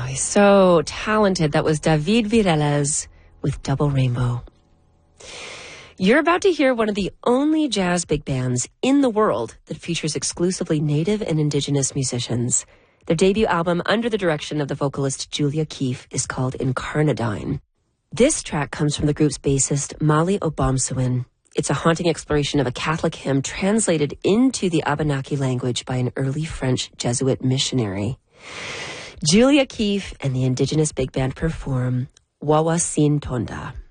he's so talented. That was David Vireles with Double Rainbow. You're about to hear one of the only jazz big bands in the world that features exclusively Native and Indigenous musicians. Their debut album, under the direction of the vocalist Julia Keefe, is called Incarnadine. This track comes from the group's bassist, Mali Obomsawin. It's a haunting exploration of a Catholic hymn translated into the Abenaki language by an early French Jesuit missionary. Julia Keefe and the Indigenous big band perform Wawasin Tonda.